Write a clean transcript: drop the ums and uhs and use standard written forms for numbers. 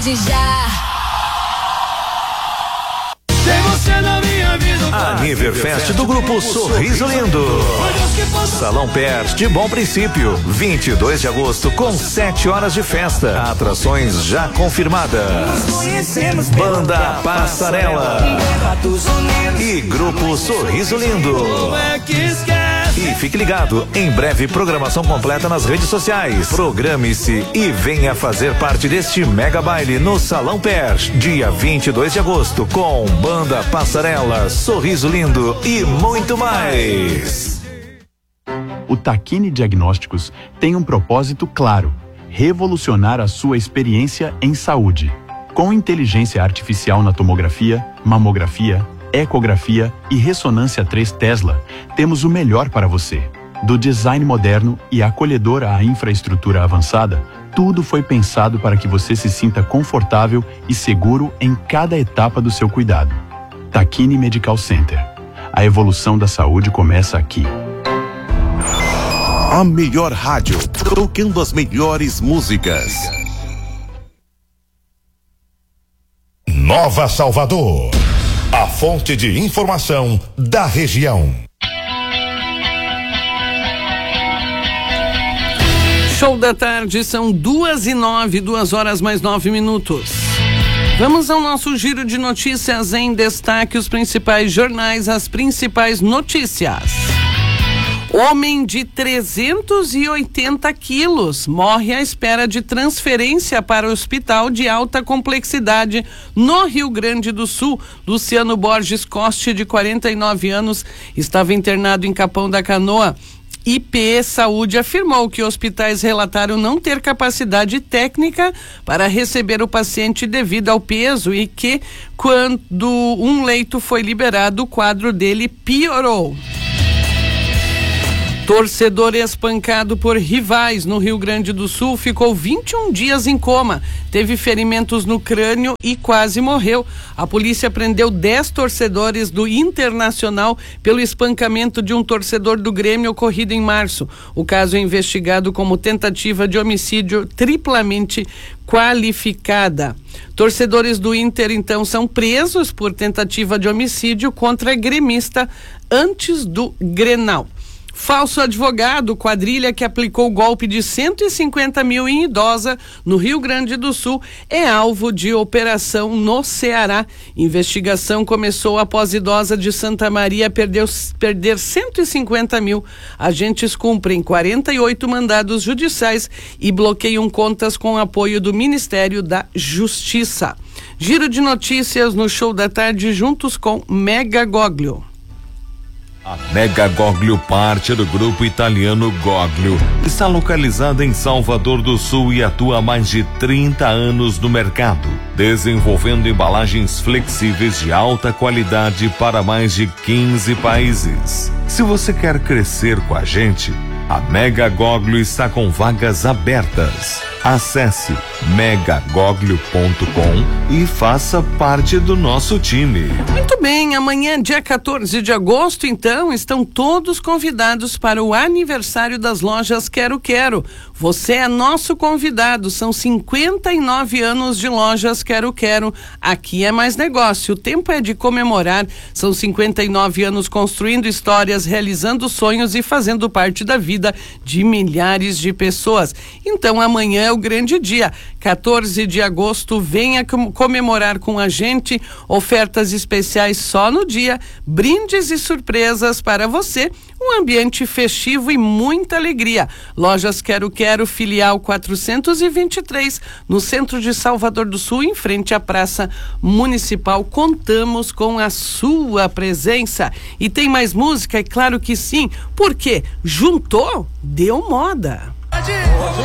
Aniverfest do Grupo Sorriso Lindo. Salão Pers de Bom Princípio, 22 de agosto com 7 horas de festa. Atrações já confirmadas. Banda Passarela e Grupo Sorriso Lindo. E fique ligado, em breve programação completa nas redes sociais. Programe-se e venha fazer parte deste mega baile no Salão Pers, dia 22 de agosto, com Banda Passarela, Sorriso Lindo e muito mais. O Takine Diagnósticos tem um propósito claro: revolucionar a sua experiência em saúde. Com inteligência artificial na tomografia, mamografia, ecografia e ressonância 3 Tesla, temos o melhor para você. Do design moderno e acolhedor à infraestrutura avançada, tudo foi pensado para que você se sinta confortável e seguro em cada etapa do seu cuidado. Takine Medical Center. A evolução da saúde começa aqui. A melhor rádio, tocando as melhores músicas. Nova Salvador, a fonte de informação da região. Show da tarde, são 2:09, 2 horas mais 9 minutos. Vamos ao nosso giro de notícias em destaque, os principais jornais, as principais notícias. Homem de 380 quilos morre à espera de transferência para o hospital de alta complexidade no Rio Grande do Sul. Luciano Borges Coste, de 49 anos, estava internado em Capão da Canoa. IPE Saúde afirmou que hospitais relataram não ter capacidade técnica para receber o paciente devido ao peso e que, quando um leito foi liberado, o quadro dele piorou. Torcedor espancado por rivais no Rio Grande do Sul ficou 21 dias em coma, teve ferimentos no crânio e quase morreu. A polícia prendeu 10 torcedores do Internacional pelo espancamento de um torcedor do Grêmio ocorrido em março. O caso é investigado como tentativa de homicídio triplamente qualificada. Torcedores do Inter, então, são presos por tentativa de homicídio contra gremista antes do Grenal. Falso advogado, quadrilha que aplicou golpe de 150 mil em idosa no Rio Grande do Sul, é alvo de operação no Ceará. Investigação começou após idosa de Santa Maria perder 150 mil. Agentes cumprem 48 mandados judiciais e bloqueiam contas com apoio do Ministério da Justiça. Giro de notícias no Show da Tarde, juntos com Mega Goglio. A Mega Goglio, parte do grupo italiano Goglio, está localizada em Salvador do Sul e atua há mais de 30 anos no mercado, desenvolvendo embalagens flexíveis de alta qualidade para mais de 15 países. Se você quer crescer com a gente, a Mega Goglio está com vagas abertas. Acesse megagoglio.com e faça parte do nosso time. Muito bem, amanhã, dia 14 de agosto, então, estão todos convidados para o aniversário das lojas Quero Quero. Você é nosso convidado, são 59 anos de lojas Quero Quero. Aqui é mais negócio, o tempo é de comemorar. São 59 anos construindo histórias, realizando sonhos e fazendo parte da vida de milhares de pessoas. Então, amanhã é o grande dia, 14 de agosto, venha comemorar com a gente, ofertas especiais só no dia, brindes e surpresas para você, um ambiente festivo e muita alegria. Lojas Quero Quero, filial 423, no centro de Salvador do Sul, em frente à Praça Municipal. Contamos com a sua presença. E tem mais música? É claro que sim, porque juntou, deu moda.